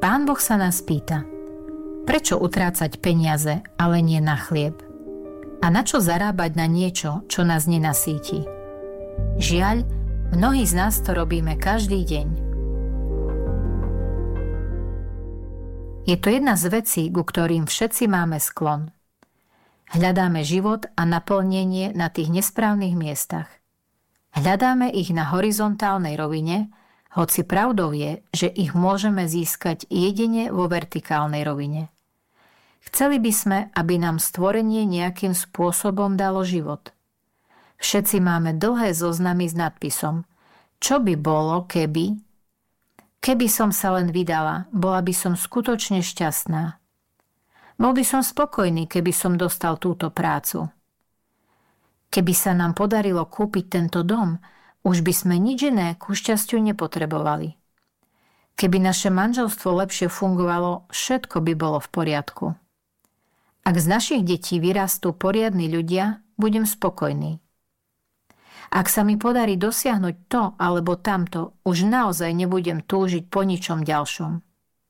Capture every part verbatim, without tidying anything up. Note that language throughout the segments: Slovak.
Pán Boh sa nás pýta, prečo utrácať peniaze, ale nie na chlieb? A na čo zarábať na niečo, čo nás nenasíti? Žiaľ, mnohí z nás to robíme každý deň. Je to jedna z vecí, ku ktorým všetci máme sklon. Hľadáme život a naplnenie na tých nesprávnych miestach. Hľadáme ich na horizontálnej rovine, hoci pravdou je, že ich môžeme získať jedine vo vertikálnej rovine. Chceli by sme, aby nám stvorenie nejakým spôsobom dalo život. Všetci máme dlhé zoznamy s nadpisom: čo by bolo, keby? Keby som sa len vydala, bola by som skutočne šťastná. Bol by som spokojný, keby som dostal túto prácu. Keby sa nám podarilo kúpiť tento dom, už by sme nič iné ku šťastiu nepotrebovali. Keby naše manželstvo lepšie fungovalo, všetko by bolo v poriadku. Ak z našich detí vyrastú poriadni ľudia, budem spokojný. Ak sa mi podarí dosiahnuť to alebo tamto, už naozaj nebudem túžiť po ničom ďalšom.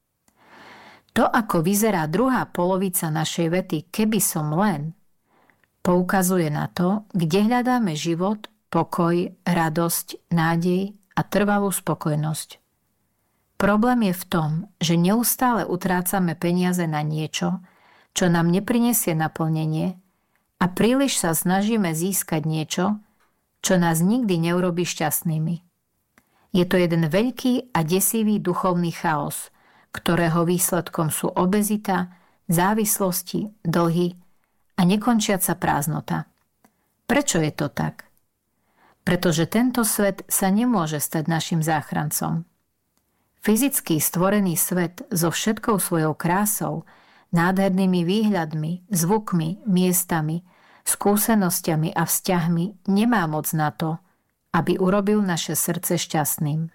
To, ako vyzerá druhá polovica našej vety "keby som len", poukazuje na to, kde hľadáme život, pokoj, radosť, nádej a trvalú spokojnosť. Problém je v tom, že neustále utrácame peniaze na niečo, čo nám neprinesie naplnenie, a príliš sa snažíme získať niečo, čo nás nikdy neurobí šťastnými. Je to jeden veľký a desivý duchovný chaos, ktorého výsledkom sú obezita, závislosti, dlhy a nekončiaca prázdnota. Prečo je to tak? Pretože tento svet sa nemôže stať našim záchrancom. Fyzický stvorený svet so všetkou svojou krásou, nádhernými výhľadmi, zvukmi, miestami, skúsenosťami a vzťahmi nemá moc na to, aby urobil naše srdce šťastným.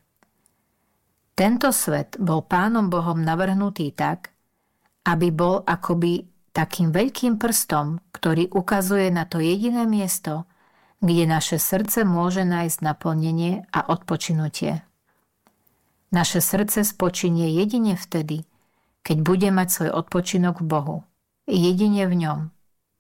Tento svet bol Pánom Bohom navrhnutý tak, aby bol akoby takým veľkým prstom, ktorý ukazuje na to jediné miesto, kde naše srdce môže nájsť naplnenie a odpočinutie. Naše srdce spočinie jedine vtedy, keď bude mať svoj odpočinok v Bohu, jedine v ňom.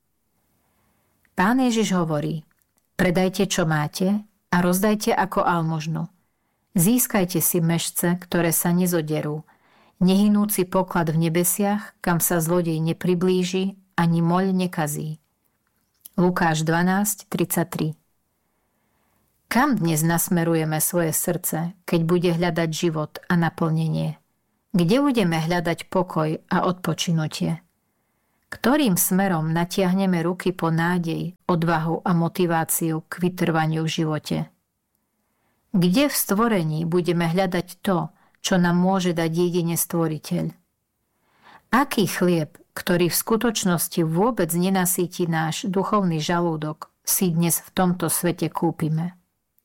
Pán Ježiš hovorí: predajte, čo máte, a rozdajte ako almužnu. Získajte si mešce, ktoré sa nezoderú, nehynúci poklad v nebesiach, kam sa zlodej nepriblíži, ani moľ nekazí. Lukáš dvanásť tridsaťtri. Kam dnes nasmerujeme svoje srdce, keď bude hľadať život a naplnenie? Kde budeme hľadať pokoj a odpočinutie? Ktorým smerom natiahneme ruky po nádej, odvahu a motiváciu k vytrvaniu v živote? Kde v stvorení budeme hľadať to, čo nám môže dať jedine Stvoriteľ? Aký chlieb, ktorý v skutočnosti vôbec nenasíti náš duchovný žalúdok, si dnes v tomto svete kúpime?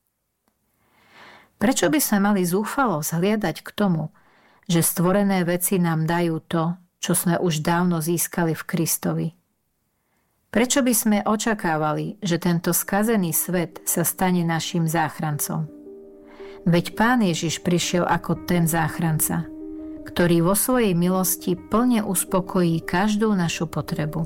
Prečo by sme mali zúfalo zhliadať k tomu, že stvorené veci nám dajú to, čo sme už dávno získali v Kristovi? Prečo by sme očakávali, že tento skazený svet sa stane našim záchrancom? Veď Pán Ježiš prišiel ako ten záchranca, ktorý vo svojej milosti plne uspokojí každú našu potrebu.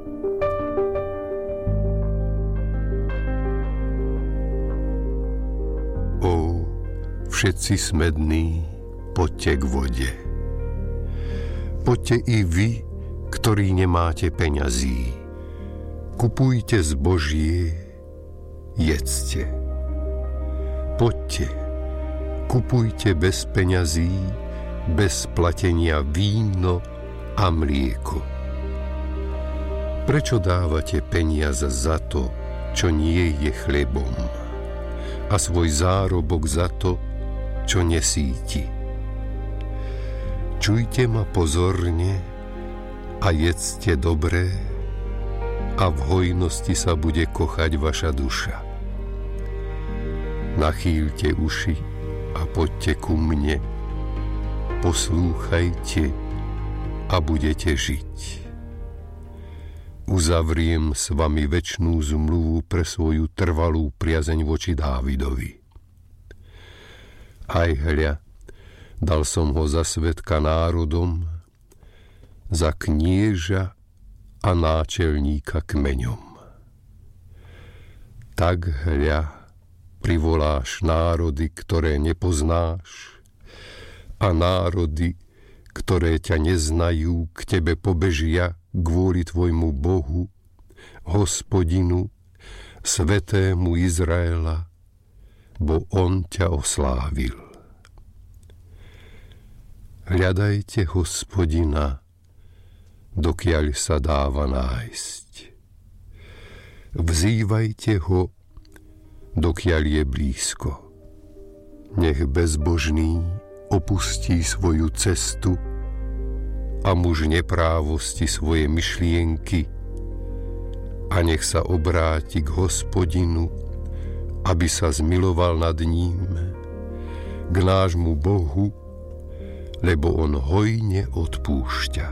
Ó, všetci smední, poďte k vode. Poďte i vy, ktorí nemáte peňazí. Kupujte zbožie, jedzte. Poďte, kupujte bez peňazí, bez platenia víno a mlieko. Prečo dávate peniaze za to, čo nie je chlebom, a svoj zárobok za to, čo nesíti? Čujte ma pozorne a jedzte dobré, a v hojnosti sa bude kochať vaša duša. Nachýľte uši a poďte ku mne, poslúchajte a budete žiť. Uzavriem s vami večnú zmluvu pre svoju trvalú priazeň voči Dávidovi. Aj hľa, Dal som ho za svedka národom, za knieža a náčelníka kmeňom. Tak hľa, privoláš národy, ktoré nepoznáš, a národy, ktoré ťa neznajú, k tebe pobežia kvôli tvojmu Bohu, Hospodinu, Svätému Izraela, bo on ťa oslávil. Hľadajte Hospodina, dokiaľ sa dáva nájsť. Vzývajte ho, dokiaľ je blízko. Nech bezbožný opustí svoju cestu a muž neprávosti svoje myšlienky a nech sa obráti k Hospodinu, aby sa zmiloval nad ním, k nášmu Bohu, lebo on hojne odpúšťa.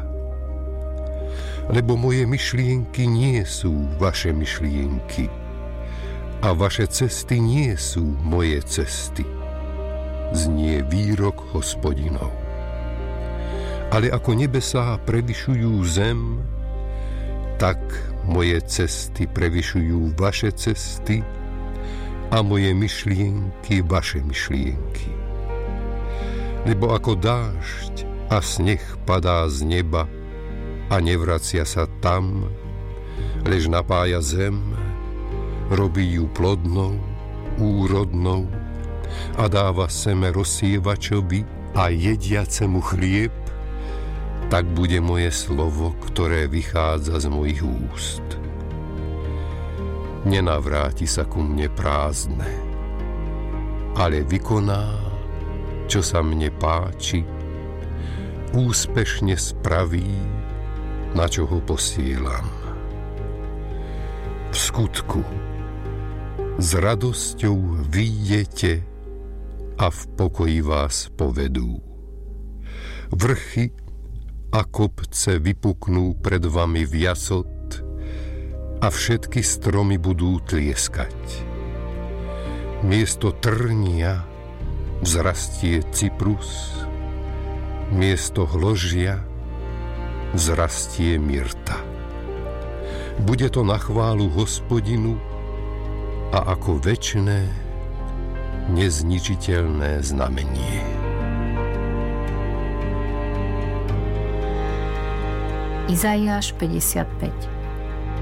Lebo moje myšlienky nie sú vaše myšlienky a vaše cesty nie sú moje cesty, znie výrok Hospodinov. Ale ako nebesá prevyšujú zem, tak moje cesty prevyšujú vaše cesty a moje myšlienky vaše myšlienky. Lebo ako dážď a sneh padá z neba a nevracia sa tam, lež napája zem, robí ju plodnou, úrodnou a dáva seme rozsievačovi a jediacemu chlieb, tak bude moje slovo, ktoré vychádza z mojich úst. Nenavráti sa ku mne prázdne, ale vykoná, čo sa mne páči, úspešne spraví, na čo ho posielam. V skutku, s radosťou vyjdete a v pokoji vás povedú. Vrchy a kopce vypuknú pred vami v jasot a všetky stromy budú tlieskať. Miesto trnia vzrastie cyprus, miesto hložia vzrastie myrta. Bude to na chválu Hospodinu a ako večné, nezničiteľné znamenie. Izaiáš päťdesiatpäť.